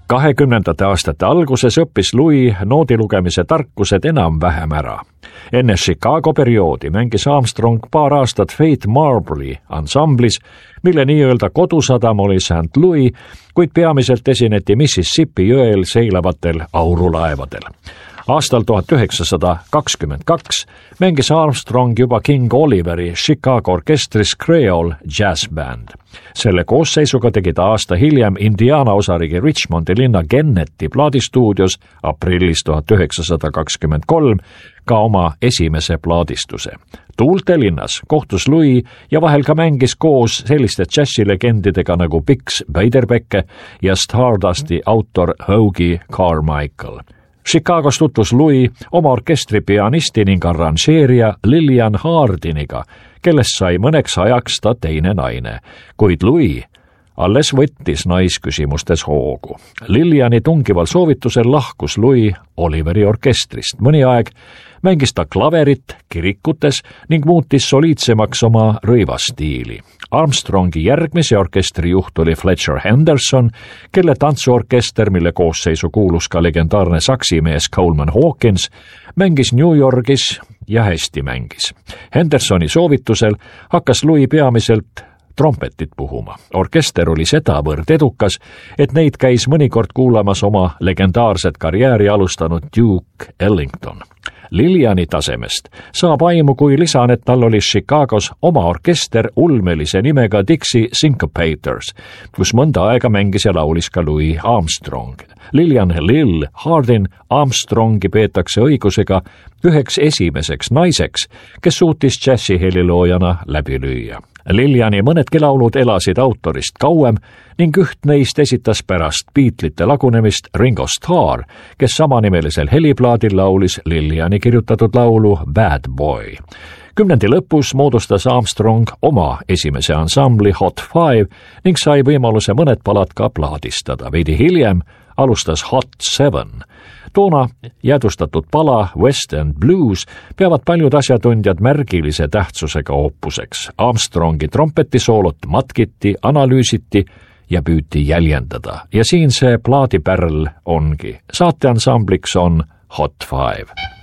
20 aastate alguses õppis Louis noodilugemise tarkused enam-vähem ära. Enne Chicago perioodi mängis Armstrong paar aastat Faith Marble'i ansamblis, mille nii-öelda kodusadam oli St. Louis, kuid peamiselt esineti Mississippi jõel seilavatel aurulaevadel. Aastal 1922 mängis Armstrong juba King Oliveri Chicago orkestris Creole Jazz Band. Selle koosseisuga tegi ta aasta hiljem Indiana osariigi Richmondi linna Genneti plaadistuudios aprillis 1923 ka oma esimese plaadistuse. Tuulte linnas kohtus Louis ja vahel ka mängis koos selliste džässilegendidega nagu Bix Beiderbecke ja Stardusti autor Hoagy Carmichael. Chicagos tutvus Louis oma orkestri pianisti ning arranžeerija Lillian Hardiniga, kellest sai mõneks ajaks ta teine naine, kuid Louis alles võttis naisküsimustes hoogu. Lilliani tungival soovitusel lahkus Louis Oliveri orkestrist. Mõni aeg mängis ta klaverit kirikutes ning muutis soliidsemaks oma rõivastiili. Armstrongi järgmise orkestri juht oli Fletcher Henderson, kelle tantsuorkester, mille koosseisu kuulus ka legendaarne saksimees Coleman Hawkins, mängis New Yorgis ja hästi mängis. Hendersoni soovitusel hakkas Louis peamiselt trompetit puhuma. Orkester oli sedavõrd edukas, et neid käis mõnikord kuulamas oma legendaarset karjääri alustanud Duke Ellington. Lilliani tasemest saab aimu, kui lisan, et tal oli Chicagos oma orkester ulmelise nimega Dixie Syncopators, kus mõnda aega mängis ja laulis ka Louis Armstrong. Lillian Lill Hardin Armstrongi peetakse õigusega üheks esimeseks naiseks, kes suutis džässiheliloojana läbi lüüa. Lilliani mõnedki laulud elasid autorist kauem ning üht neist esitas pärast Beatlesite lagunemist Ringo Starr, kes samanimelisel heliplaadil laulis Lilliani kirjutatud laulu Bad Boy. Kümnendi lõpus moodustas Armstrong oma esimese ansambli Hot Five ning sai võimaluse mõned palad ka plaadistada. Veidi hiljem alustas Hot Seven. Toona jäädvustatud pala West End Blues peavad paljud asjatundjad märgilise tähtsusega oopuseks. Armstrongi trompetisoolot matkiti, analüüsiti ja püüti jäljendada. Ja siin see plaadipärl ongi. Saateansambliks on Hot Five.